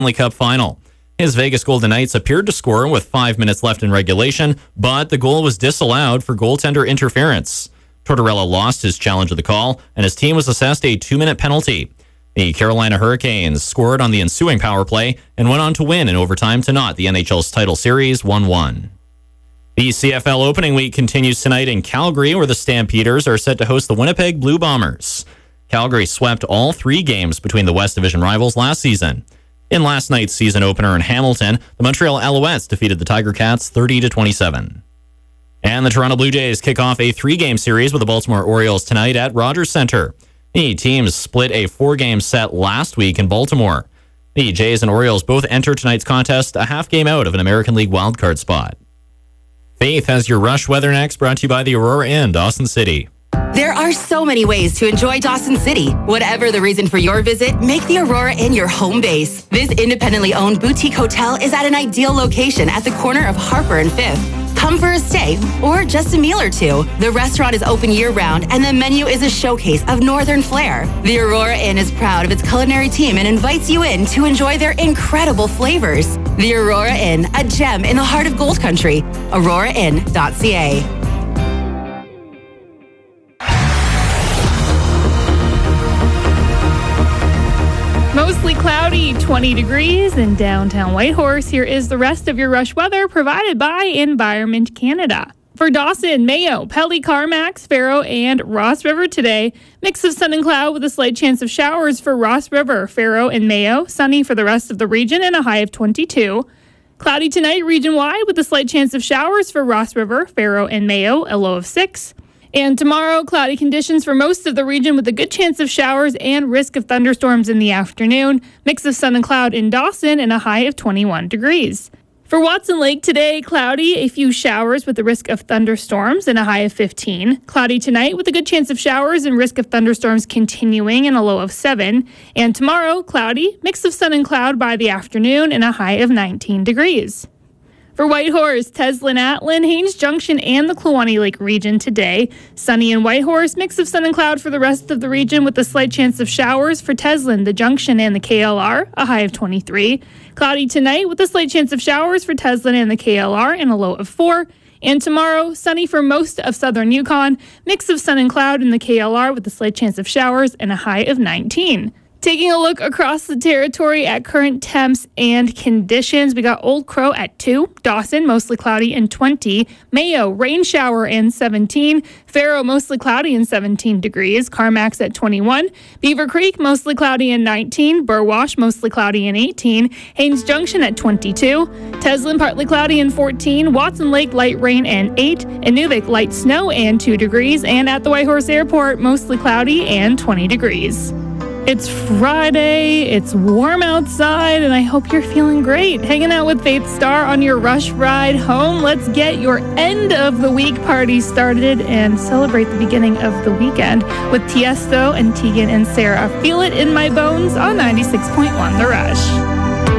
Stanley Cup final. His Vegas Golden Knights appeared to score with 5 minutes left in regulation, but the goal was disallowed for goaltender interference. Tortorella lost his challenge of the call, and his team was assessed a 2-minute penalty. The Carolina Hurricanes scored on the ensuing power play and went on to win in overtime to knot the NHL's title series 1-1. The CFL opening week continues tonight in Calgary, where the Stampeders are set to host the Winnipeg Blue Bombers. Calgary swept all 3 games between the West Division rivals last season. In last night's season opener in Hamilton, the Montreal Alouettes defeated the Tiger Cats 30-27. And the Toronto Blue Jays kick off a 3-game series with the Baltimore Orioles tonight at Rogers Center. The teams split a 4-game set last week in Baltimore. The Jays and Orioles both enter tonight's contest a half game out of an American League wildcard spot. Faith has your Rush weather next, brought to you by the Aurora Inn, Dawson City. There are so many ways to enjoy Dawson City. Whatever the reason for your visit, make the Aurora Inn your home base. This independently owned boutique hotel is at an ideal location at the corner of Harper and 5th. Come for a stay or just a meal or two. The restaurant is open year-round and the menu is a showcase of northern flair. The Aurora Inn is proud of its culinary team and invites you in to enjoy their incredible flavors. The Aurora Inn, a gem in the heart of Gold Country. AuroraInn.ca. Mostly cloudy, 20 degrees in downtown Whitehorse. Here is the rest of your Rush weather provided by Environment Canada. For Dawson, Mayo, Pelly, Carmax, Faro, and Ross River today, mix of sun and cloud with a slight chance of showers for Ross River, Faro, and Mayo. Sunny for the rest of the region and a high of 22. Cloudy tonight region-wide with a slight chance of showers for Ross River, Faro, and Mayo, a low of 6. And tomorrow, cloudy conditions for most of the region with a good chance of showers and risk of thunderstorms in the afternoon. Mix of sun and cloud in Dawson and a high of 21 degrees. For Watson Lake today, cloudy, a few showers with the risk of thunderstorms and a high of 15. Cloudy tonight with a good chance of showers and risk of thunderstorms continuing and a low of 7. And tomorrow, cloudy, mix of sun and cloud by the afternoon and a high of 19 degrees. For Whitehorse, Teslin, Atlin, Haines Junction, and the Kluane Lake region today. Sunny in Whitehorse, mix of sun and cloud for the rest of the region with a slight chance of showers for Teslin, the Junction, and the KLR, a high of 23. Cloudy tonight with a slight chance of showers for Teslin and the KLR and a low of 4. And tomorrow, sunny for most of southern Yukon, mix of sun and cloud in the KLR with a slight chance of showers and a high of 19. Taking a look across the territory at current temps and conditions, we got Old Crow at 2, Dawson mostly cloudy and 20, Mayo rain shower and 17, Faro mostly cloudy and 17 degrees, Carmax at 21, Beaver Creek mostly cloudy and 19, Burwash mostly cloudy and 18, Haines Junction at 22, Teslin partly cloudy and 14, Watson Lake light rain and 8, Inuvik light snow and 2 degrees, and at the Whitehorse Airport mostly cloudy and 20 degrees. It's Friday, it's warm outside, and I hope you're feeling great. Hanging out with Faith Star on your Rush ride home. Let's get your end of the week party started and celebrate the beginning of the weekend with Tiesto and Tegan and Sarah. Feel it in my bones on 96.1 The Rush.